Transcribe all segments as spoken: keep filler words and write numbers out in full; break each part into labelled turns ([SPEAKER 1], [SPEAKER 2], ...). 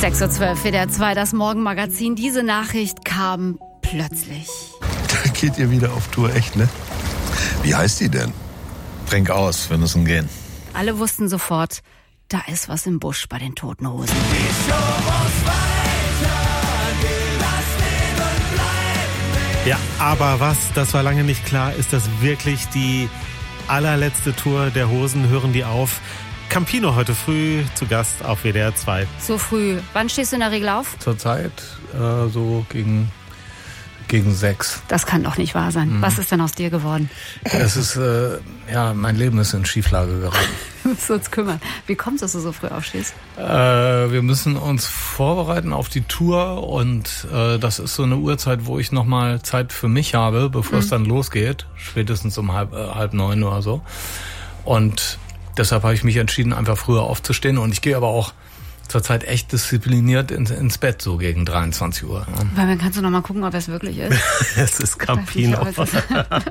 [SPEAKER 1] sechs Uhr zwölf, W D R zwei, das Morgenmagazin. Diese Nachricht kam plötzlich.
[SPEAKER 2] Da geht ihr wieder auf Tour, echt, ne? Wie heißt die denn?
[SPEAKER 3] Trink aus, wir müssen gehen.
[SPEAKER 1] Alle wussten sofort, da ist was im Busch bei den Toten Hosen.
[SPEAKER 4] Die Show muss weitergehen, das Leben bleibt.
[SPEAKER 5] Ja, aber was, das war lange nicht klar, ist das wirklich die allerletzte Tour der Hosen? Hören die auf? Campino heute früh zu Gast auf W D R zwei.
[SPEAKER 1] So früh. Wann stehst du in der Regel auf?
[SPEAKER 3] Zurzeit äh, so gegen, gegen sechs.
[SPEAKER 1] Das kann doch nicht wahr sein. Mhm. Was ist denn aus dir geworden?
[SPEAKER 3] Es ist, äh, ja, mein Leben ist in Schieflage geraten.
[SPEAKER 1] Wir müssen uns kümmern. Wie kommt es, dass du so früh aufstehst?
[SPEAKER 3] Äh, wir müssen uns vorbereiten auf die Tour und äh, das ist so eine Uhrzeit, wo ich nochmal Zeit für mich habe, bevor mhm. es dann losgeht. Spätestens um halb, äh, halb neun oder so. Und deshalb habe ich mich entschieden, einfach früher aufzustehen. Und ich gehe aber auch zurzeit echt diszipliniert ins, ins Bett, so gegen dreiundzwanzig Uhr. Ja.
[SPEAKER 1] Weil dann kannst du noch mal gucken, ob es wirklich ist.
[SPEAKER 5] Es ist Campino.
[SPEAKER 1] Nicht, ist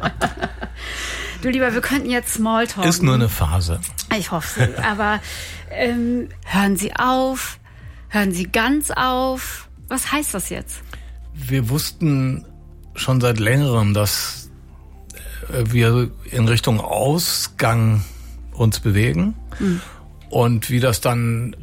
[SPEAKER 1] du lieber, wir könnten jetzt Smalltalk.
[SPEAKER 3] Ist nur eine Phase.
[SPEAKER 1] Ich hoffe. Aber ähm, hören Sie auf? Hören Sie ganz auf? Was heißt das jetzt?
[SPEAKER 3] Wir wussten schon seit längerem, dass wir in Richtung Ausgang uns bewegen. Mhm. Und wie das dann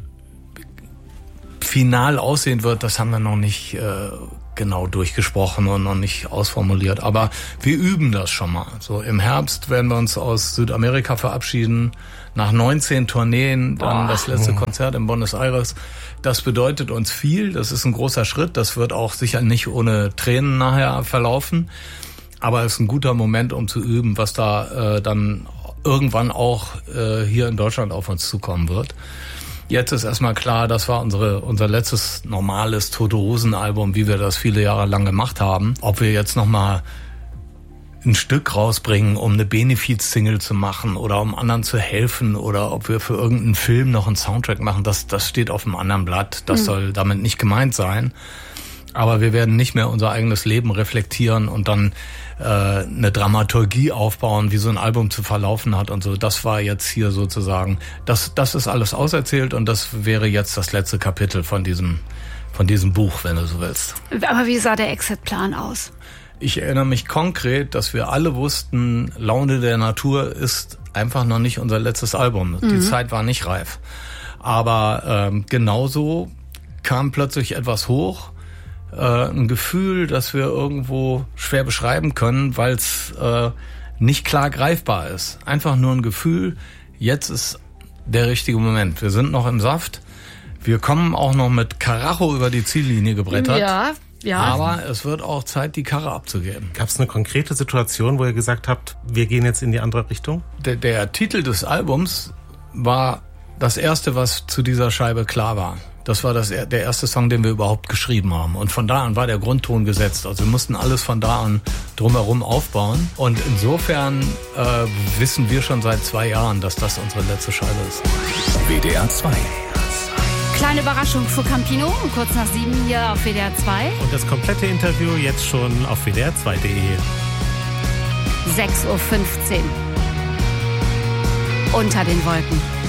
[SPEAKER 3] final aussehen wird, das haben wir noch nicht äh, genau durchgesprochen und noch nicht ausformuliert. Aber wir üben das schon mal. So im Herbst werden wir uns aus Südamerika verabschieden. Nach neunzehn Tourneen, dann Boah. das letzte Konzert in Buenos Aires. Das bedeutet uns viel. Das ist ein großer Schritt. Das wird auch sicher nicht ohne Tränen nachher verlaufen. Aber es ist ein guter Moment, um zu üben, was da äh, dann irgendwann auch äh, hier in Deutschland auf uns zukommen wird. Jetzt ist erstmal klar, das war unsere unser letztes normales Tote Hosen Album, wie wir das viele Jahre lang gemacht haben. Ob wir jetzt nochmal ein Stück rausbringen, um eine Benefiz-Single zu machen oder um anderen zu helfen oder ob wir für irgendeinen Film noch einen Soundtrack machen, das das steht auf einem anderen Blatt. Das mhm. soll damit nicht gemeint sein. Aber wir werden nicht mehr unser eigenes Leben reflektieren und dann äh, eine Dramaturgie aufbauen, wie so ein Album zu verlaufen hat und so. Das war jetzt hier sozusagen, das das ist alles auserzählt und das wäre jetzt das letzte Kapitel von diesem von diesem Buch, wenn du so willst.
[SPEAKER 1] Aber wie sah der Exit-Plan aus?
[SPEAKER 3] Ich erinnere mich konkret, dass wir alle wussten, Laune der Natur ist einfach noch nicht unser letztes Album. Mhm. Die Zeit war nicht reif. Aber ähm, genauso kam plötzlich etwas hoch, ein Gefühl, das wir irgendwo schwer beschreiben können, weil es äh, nicht klar greifbar ist. Einfach nur ein Gefühl, jetzt ist der richtige Moment. Wir sind noch im Saft. Wir kommen auch noch mit Karacho über die Ziellinie gebrettert.
[SPEAKER 1] Ja, ja.
[SPEAKER 3] Aber es wird auch Zeit, die Karre abzugeben.
[SPEAKER 5] Gab es eine konkrete Situation, wo ihr gesagt habt, wir gehen jetzt in die andere Richtung?
[SPEAKER 3] Der, der Titel des Albums war das erste, was zu dieser Scheibe klar war. Das war das, der erste Song, den wir überhaupt geschrieben haben. Und von da an war der Grundton gesetzt. Also wir mussten alles von da an drumherum aufbauen. Und insofern äh, wissen wir schon seit zwei Jahren, dass das unsere letzte Scheibe ist.
[SPEAKER 4] W D R zwei.
[SPEAKER 1] Kleine Überraschung für Campino, kurz nach sieben hier auf W D R zwei.
[SPEAKER 5] Und das komplette Interview jetzt schon auf W D R zwei Punkt de.
[SPEAKER 1] sechs Uhr fünfzehn. Unter den Wolken.